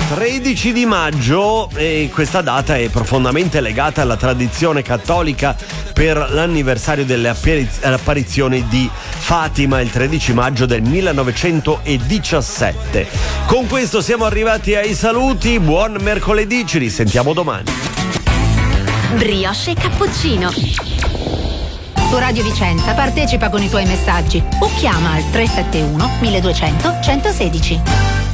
13 di maggio, e questa data è profondamente legata alla tradizione cattolica per l'anniversario delle apparizioni di Fatima, il 13 maggio del 1917. Con questo siamo arrivati ai saluti, buon mercoledì, ci risentiamo domani. Brioche e cappuccino. Su Radio Vicenza partecipa con i tuoi messaggi o chiama al 371 1200 116.